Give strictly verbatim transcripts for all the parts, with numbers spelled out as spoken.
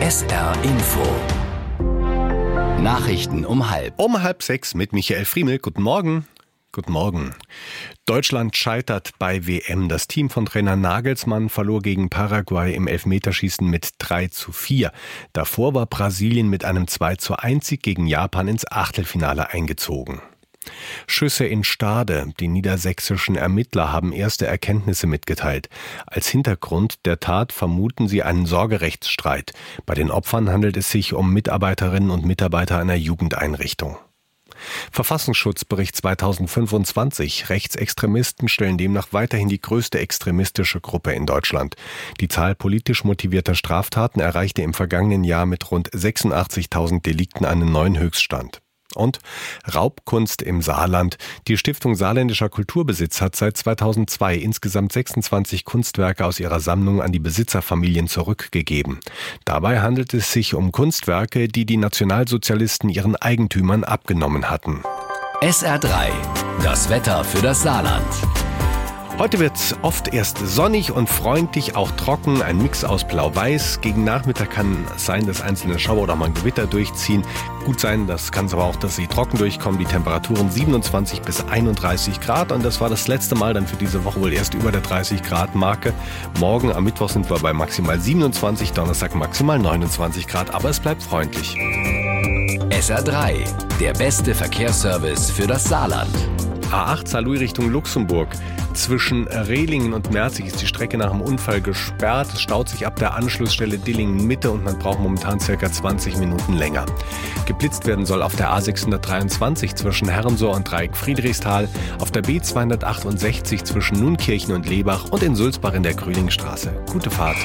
S R Info. Nachrichten um halb. Um halb sechs mit Michael Friemel. Guten Morgen. Guten Morgen. Deutschland scheitert bei W M. Das Team von Trainer Nagelsmann verlor gegen Paraguay im Elfmeterschießen mit drei zu vier. Davor war Brasilien mit einem zwei zu eins Sieg gegen Japan ins Achtelfinale eingezogen. Schüsse in Stade. Die niedersächsischen Ermittler haben erste Erkenntnisse mitgeteilt. Als Hintergrund der Tat vermuten sie einen Sorgerechtsstreit. Bei den Opfern handelt es sich um Mitarbeiterinnen und Mitarbeiter einer Jugendeinrichtung. Verfassungsschutzbericht zweitausendfünfundzwanzig. Rechtsextremisten stellen demnach weiterhin die größte extremistische Gruppe in Deutschland. Die Zahl politisch motivierter Straftaten erreichte im vergangenen Jahr mit rund sechsundachtzigtausend Delikten einen neuen Höchststand. Und Raubkunst im Saarland. Die Stiftung Saarländischer Kulturbesitz hat seit zweitausendzwei insgesamt sechsundzwanzig Kunstwerke aus ihrer Sammlung an die Besitzerfamilien zurückgegeben. Dabei handelt es sich um Kunstwerke, die die Nationalsozialisten ihren Eigentümern abgenommen hatten. S R drei. Das Wetter für das Saarland. Heute wird es oft erst sonnig und freundlich, auch trocken, ein Mix aus Blau-Weiß. Gegen Nachmittag kann es sein, dass einzelne Schauer oder mal ein Gewitter durchziehen. Gut sein, das kann es aber auch, dass sie trocken durchkommen. Die Temperaturen siebenundzwanzig bis einunddreißig Grad und das war das letzte Mal dann für diese Woche wohl erst über der dreißig Grad Marke. Morgen am Mittwoch sind wir bei maximal siebenundzwanzig, Donnerstag maximal neunundzwanzig Grad, aber es bleibt freundlich. S R drei. Der beste Verkehrsservice für das Saarland. A acht Saarlouis Richtung Luxemburg. Zwischen Rehlingen und Merzig ist die Strecke nach dem Unfall gesperrt. Es staut sich ab der Anschlussstelle Dillingen Mitte und man braucht momentan circa zwanzig Minuten länger. Geblitzt werden soll auf der A sechshundertdreiundzwanzig zwischen Herrensohr und Dreieck Friedrichsthal, auf der B zweihundertachtundsechzig zwischen Nunkirchen und Lebach und in Sulzbach in der Grüningstraße. Gute Fahrt.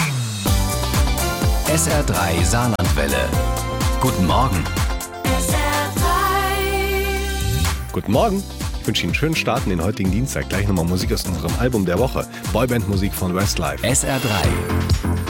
S R drei Saarlandwelle. Guten Morgen. S R drei. Guten Morgen. Ich wünsche Ihnen einen schönen Start in den heutigen Dienstag. Gleich nochmal Musik aus unserem Album der Woche. Boyband-Musik von Westlife. S R drei.